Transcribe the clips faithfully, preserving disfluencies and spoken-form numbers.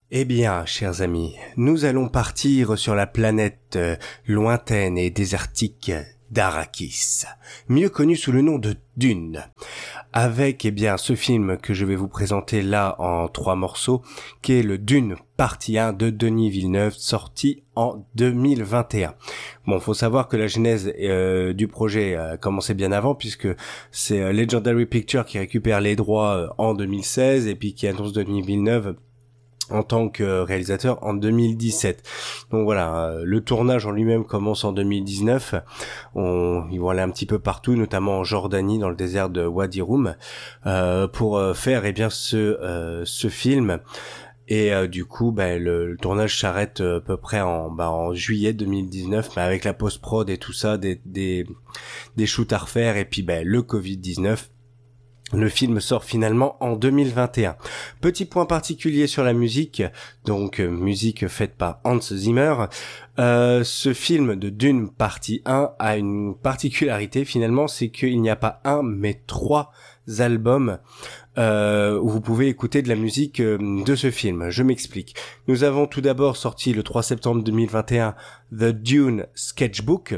Eh bien, chers amis, nous allons partir sur la planète euh, lointaine et désertique d'Arrakis, mieux connue sous le nom de Dune, avec eh bien ce film que je vais vous présenter là en trois morceaux, qui est le Dune partie un de Denis Villeneuve, sorti en deux mille vingt et un. Bon, faut savoir que la genèse euh, du projet a commencé bien avant, puisque c'est euh, Legendary Pictures qui récupère les droits euh, en deux mille seize et puis qui annonce Denis Villeneuve en tant que réalisateur en deux mille dix-sept. Donc voilà, le tournage en lui-même commence en deux mille dix-neuf. On, ils vont aller un petit peu partout, notamment en Jordanie, dans le désert de Wadi Rum, euh, pour faire eh bien ce euh, ce film. Et euh, du coup, bah, le, le tournage s'arrête à peu près en, bah, en juillet deux mille dix-neuf, mais avec la post-prod et tout ça, des des des shoots à refaire, et puis bah, le covid dix-neuf. Le film sort finalement en deux mille vingt et un. Petit point particulier sur la musique, donc euh, musique faite par Hans Zimmer. Euh, ce film de Dune partie un a une particularité finalement, c'est qu'il n'y a pas un mais trois albums euh, où vous pouvez écouter de la musique euh, de ce film. Je m'explique. Nous avons tout d'abord sorti le trois septembre deux mille vingt et un The Dune Sketchbook,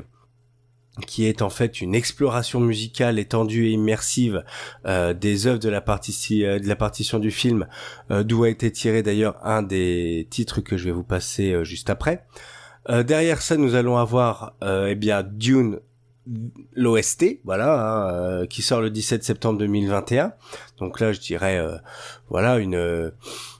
qui est en fait une exploration musicale étendue et immersive euh, des œuvres de la partie euh, de la partition du film, euh, d'où a été tiré d'ailleurs un des titres que je vais vous passer euh, juste après. Euh, derrière ça, nous allons avoir euh, eh bien Dune l'O S T, voilà, hein, euh, qui sort le dix-sept septembre deux mille vingt et un. Donc là, je dirais euh, voilà une euh,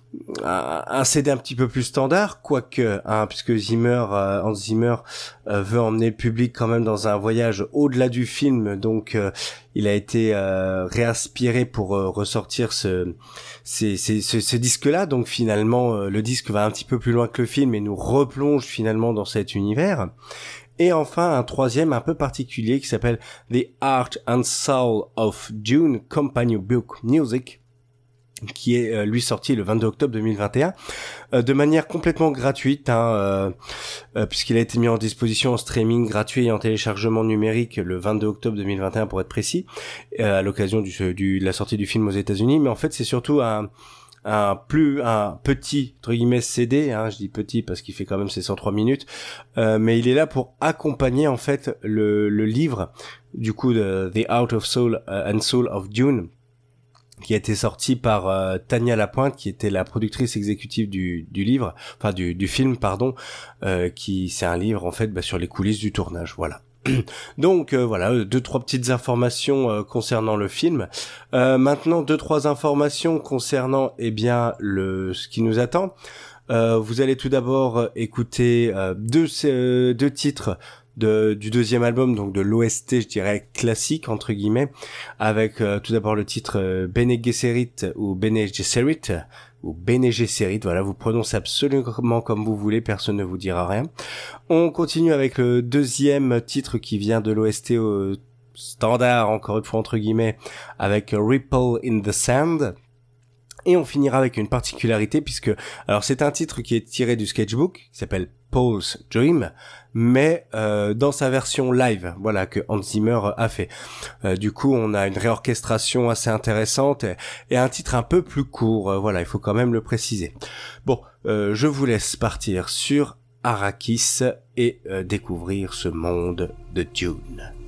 un, un C D un petit peu plus standard, quoique, hein, puisque Zimmer, euh, Hans Zimmer euh, veut emmener le public quand même dans un voyage au-delà du film, donc euh, il a été euh, réinspiré pour euh, ressortir ce, ces, ces, ce, ce disque-là. Donc finalement, euh, le disque va un petit peu plus loin que le film et nous replonge finalement dans cet univers. Et enfin, un troisième un peu particulier qui s'appelle The Art and Soul of Dune Companion Book Music, qui est euh, lui sorti le vingt-deux octobre deux mille vingt et un, euh, de manière complètement gratuite, hein, euh, euh, puisqu'il a été mis en disposition en streaming gratuit et en téléchargement numérique le vingt-deux octobre deux mille vingt et un pour être précis, euh, à l'occasion du, du, de la sortie du film aux États-Unis. Mais en fait, c'est surtout un un plus un petit entre guillemets C D, hein, je dis petit parce qu'il fait quand même ses cent trois minutes, euh, mais il est là pour accompagner en fait le, le livre du coup de The Art of Soul uh, and Soul of Dune, qui a été sorti par euh, Tania Lapointe, qui était la productrice exécutive du, du livre, enfin du, du film, pardon, euh, qui c'est un livre en fait bah, sur les coulisses du tournage, voilà. Donc euh, voilà, deux trois petites informations euh, concernant le film. Euh, maintenant deux trois informations concernant eh bien le ce qui nous attend. Euh, vous allez tout d'abord euh, écouter euh, deux euh, deux titres de, du deuxième album, donc de l'O S T, je dirais classique entre guillemets, avec euh, tout d'abord le titre euh, Bene Gesserit ou Bene Gesserit ou Bene Gesserit, voilà, vous prononcez absolument comme vous voulez, personne ne vous dira rien. On continue avec le deuxième titre qui vient de l'O S T au standard, encore une fois entre guillemets, avec Ripple in the Sand. Et on finira avec une particularité, puisque alors c'est un titre qui est tiré du sketchbook, qui s'appelle Paul's Dream, mais euh, dans sa version live, voilà, que Hans Zimmer a fait. Euh, du coup, on a une réorchestration assez intéressante et, et un titre un peu plus court, euh, voilà, il faut quand même le préciser. Bon, euh, je vous laisse partir sur Arrakis et euh, découvrir ce monde de Dune.